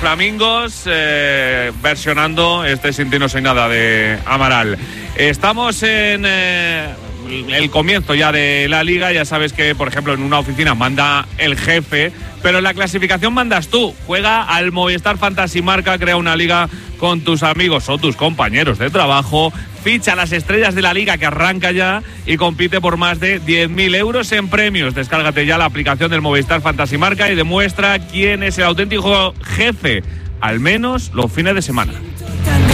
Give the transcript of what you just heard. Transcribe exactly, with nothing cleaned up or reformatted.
Flamingos, eh, versionando este Sin ti no soy nada de Amaral. Estamos en eh, el comienzo ya de la liga. Ya sabes que, por ejemplo, en una oficina manda el jefe, pero en la clasificación mandas tú. Juega al Movistar Fantasy Marca, crea una liga con tus amigos o tus compañeros de trabajo, ficha las estrellas de la liga que arranca ya y compite por más de diez mil euros en premios. Descárgate ya la aplicación del Movistar Fantasy Marca y demuestra quién es el auténtico jefe, al menos los fines de semana.